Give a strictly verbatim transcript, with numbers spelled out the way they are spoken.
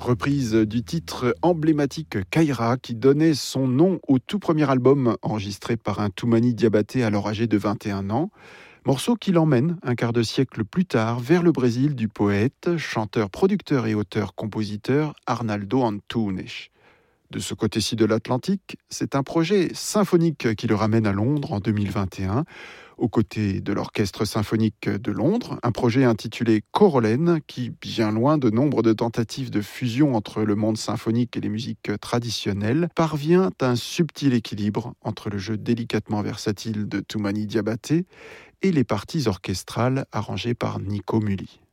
reprise du titre emblématique Kaira qui donnait son nom au tout premier album enregistré par un Toumani Diabaté alors âgé de vingt et un ans. Morceau qui l'emmène un quart de siècle plus tard vers le Brésil du poète, chanteur, producteur et auteur-compositeur Arnaldo Antunes. De ce côté-ci de l'Atlantique, c'est un projet symphonique qui le ramène à Londres en deux mille vingt et un, aux côtés de l'Orchestre symphonique de Londres, un projet intitulé Corolène qui, bien loin de nombre de tentatives de fusion entre le monde symphonique et les musiques traditionnelles, parvient à un subtil équilibre entre le jeu délicatement versatile de Toumani Diabaté et les parties orchestrales arrangées par Nico Muhly.